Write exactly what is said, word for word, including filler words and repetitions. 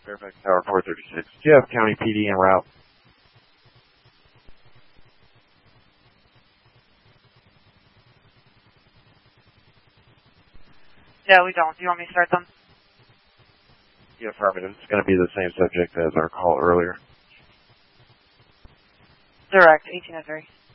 Fairfax Tower four thirty-six. Do you have County P D en route? No, we don't. Do you want me to start them? Yeah, affirmative. It's going to be the same subject as our call earlier. Direct, eighteen oh three.